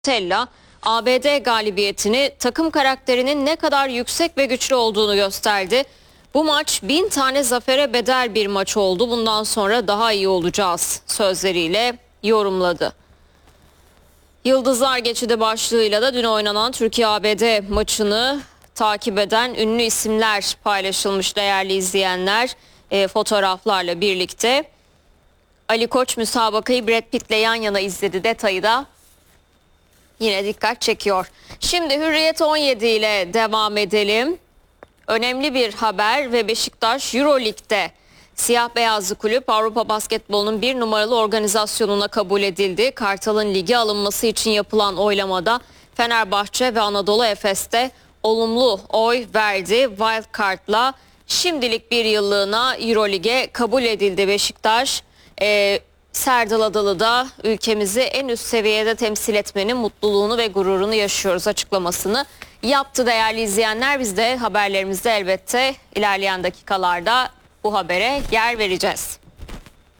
Tella, ABD galibiyetini takım karakterinin ne kadar yüksek ve güçlü olduğunu gösterdi. Bu maç 1000 tane zafere bedel bir maç oldu. Bundan sonra daha iyi olacağız sözleriyle yorumladı. Yıldızlar Geçidi başlığıyla da dün oynanan Türkiye-ABD maçını takip eden ünlü isimler paylaşılmış değerli izleyenler fotoğraflarla birlikte. Ali Koç müsabakayı Brad Pitt'le yan yana izledi, detayı da yine dikkat çekiyor. Şimdi Hürriyet 17 ile devam edelim. Önemli bir haber ve Beşiktaş Euroleague'de siyah beyazlı kulüp Avrupa basketbolunun bir numaralı organizasyonuna kabul edildi. Kartal'ın lige alınması için yapılan oylamada Fenerbahçe ve Anadolu Efes'te olumlu oy verdi. Wildcard'la şimdilik bir yıllığına Euroleague'e kabul edildi Beşiktaş. Serdal Adalı da ülkemizi en üst seviyede temsil etmenin mutluluğunu ve gururunu yaşıyoruz açıklamasını yaptı değerli izleyenler. Biz de haberlerimizde elbette ilerleyen dakikalarda bu habere yer vereceğiz.